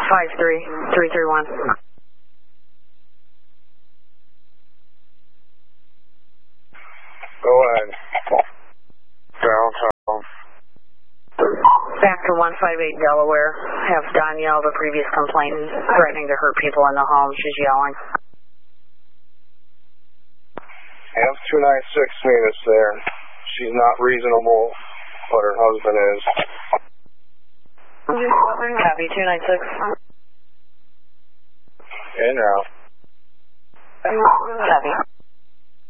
53331. Go ahead. Downtown. Back to 158 Delaware. Have Danielle, the previous complainant, threatening to hurt people in the home. She's yelling. Have 296 meet us there. She's not reasonable, but her husband is. Copy, 296. In or out? Copy.